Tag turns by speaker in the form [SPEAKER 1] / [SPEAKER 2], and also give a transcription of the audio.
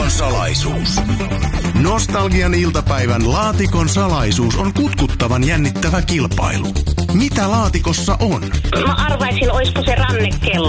[SPEAKER 1] Laatikon salaisuus. Nostalgian iltapäivän Laatikon salaisuus on kutkuttavan jännittävä kilpailu. Mitä laatikossa on?
[SPEAKER 2] Mä arvaisin, olisiko se rannekello.